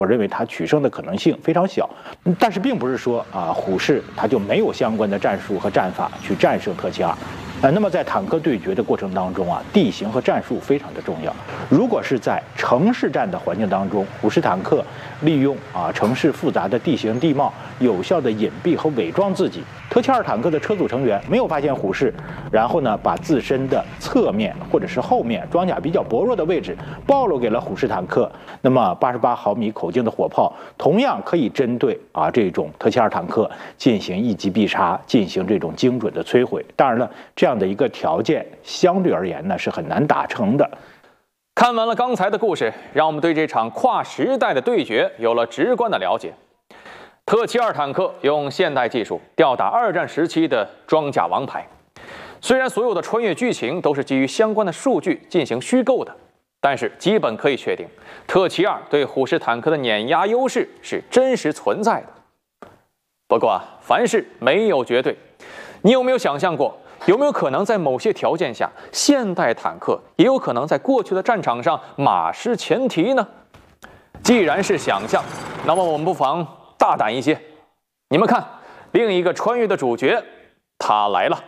我认为它取胜的可能性非常小。但是并不是说虎式它就没有相关的战术和战法去战胜特七2。那么在坦克对决的过程当中地形和战术非常的重要。如果是在城市战的环境当中，虎式坦克利用城市复杂的地形地貌，有效的隐蔽和伪装自己。特七2坦克的车组成员没有发现虎式，然后呢，把自身的侧面或者是后面装甲比较薄弱的位置暴露给了虎式坦克。那么88毫米口径的火炮同样可以针对这种特七2坦克进行一击必杀，进行这种精准的摧毁。当然了，这样的一个条件相对而言呢是很难达成的。 看完了刚才的故事，让我们对这场跨时代的对决有了直观的了解。特七2坦克用现代技术吊打2战时期的装甲王牌。虽然所有的穿越剧情都是基于相关的数据进行虚构的，但是基本可以确定，特七2对虎式坦克的碾压优势是真实存在的。不过凡事没有绝对，你有没有想象过，有没有可能在某些条件下，现代坦克也有可能在过去的战场上马失前蹄呢？既然是想象，那么我们不妨大胆一些。你们看，另一个穿越的主角，他来了。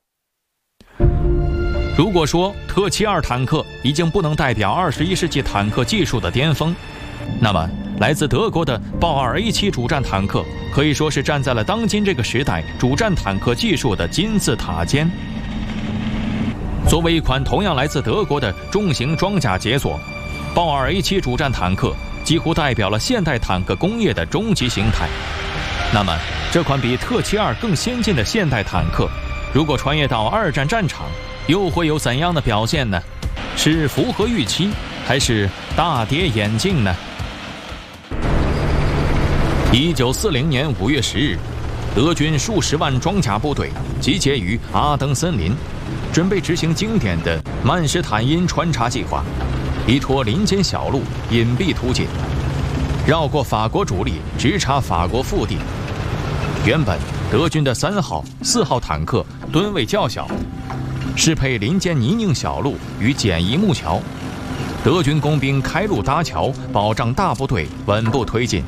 如果说特七2坦克已经不能代表21世纪坦克技术的巅峰，那么来自德国的豹2 A7主战坦克可以说是站在了当今这个时代主战坦克技术的金字塔尖。作为一款同样来自德国的重型装甲杰作，豹2 A7主战坦克几乎代表了现代坦克工业的终极形态。那么这款比特七2更先进的现代坦克，如果穿越到2战战场，又会有怎样的表现呢？是符合预期，还是大跌眼镜呢？1940年5月10日，德军数十万装甲部队集结于阿登森林，准备执行经典的曼施坦因穿插计划，依托林间小路隐蔽突进，绕过法国主力，直插法国腹地。原本德军的3号、4号坦克吨位较小，适配林间泥泞小路与简易木桥，德军工兵开路搭桥，保障大部队稳步推进。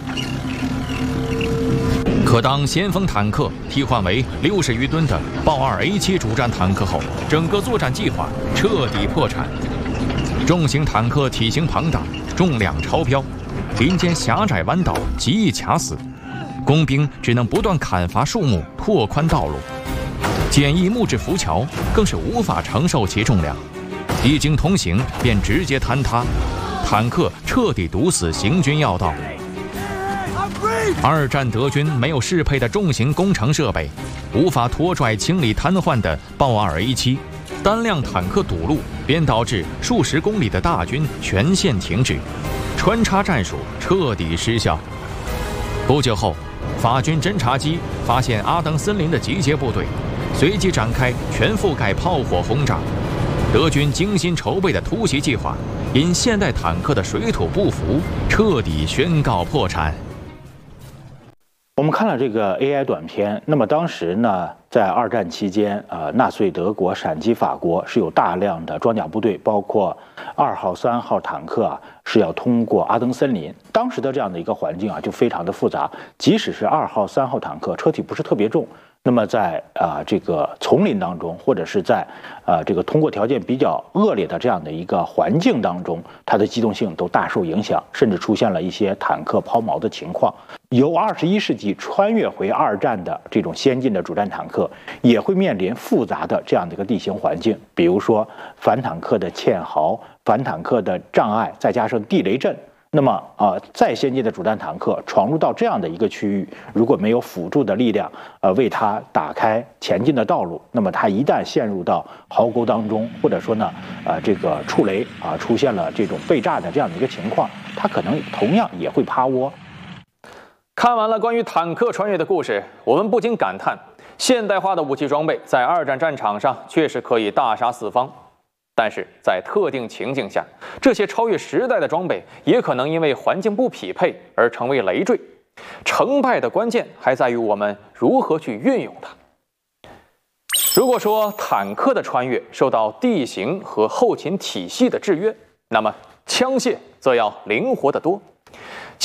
可当先锋坦克替换为60余吨的豹2 A7主战坦克后，整个作战计划彻底破产。重型坦克体型庞大，重量超标，林间狭窄弯道极易卡死，工兵只能不断砍伐树木拓宽道路。简易木质浮桥更是无法承受其重量，一经通行便直接坍塌，坦克彻底堵死行军要道。2战德军没有适配的重型工程设备，无法拖拽清理瘫痪的豹2 A7，单辆坦克堵路便导致数十公里的大军全线停滞，穿插战术彻底失效。不久后，法军侦察机发现阿登森林的集结部队，随即展开全覆盖炮火轰炸。德军精心筹备的突袭计划因现代坦克的水土不服，彻底宣告破产。 我们看了这个 AI 短片，那么当时呢，在2战期间，纳粹德国闪击法国是有大量的装甲部队，包括2号、3号坦克是要通过阿登森林。当时的这样的一个环境就非常的复杂，即使是2号、3号坦克车体不是特别重，那么在这个丛林当中，或者是在这个通过条件比较恶劣的这样的一个环境当中，它的机动性都大受影响，甚至出现了一些坦克抛锚的情况。由21世纪穿越回2战的这种先进的主战坦克，也会面临复杂的这样的一个地形环境，比如说反坦克的堑壕、反坦克的障碍，再加上地雷阵。那么再先进的主战坦克闯入到这样的一个区域，如果没有辅助的力量为它打开前进的道路，那么它一旦陷入到壕沟当中，或者说呢这个触雷出现了这种被炸的这样的一个情况，它可能同样也会趴窝。 看完了关于坦克穿越的故事，我们不禁感叹，现代化的武器装备在2战战场上确实可以大杀四方。但是在特定情境下，这些超越时代的装备也可能因为环境不匹配而成为累赘。成败的关键还在于我们如何去运用它。如果说坦克的穿越受到地形和后勤体系的制约，那么枪械则要灵活得多。